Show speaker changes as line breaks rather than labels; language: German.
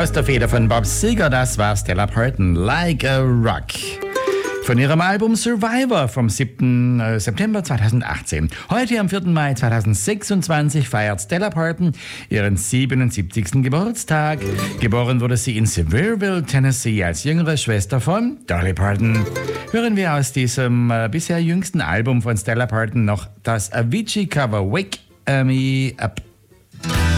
aus der Feder von Bob Seger, das war Stella Parton, Like a Rock. Von ihrem Album Survivor vom 7. September 2018. Heute am 4. Mai 2026 feiert Stella Parton ihren 77. Geburtstag. Geboren wurde sie in Sevierville, Tennessee, als jüngere Schwester von Dolly Parton. Hören wir aus diesem bisher jüngsten Album von Stella Parton noch das Avicii-Cover Wake Me Up.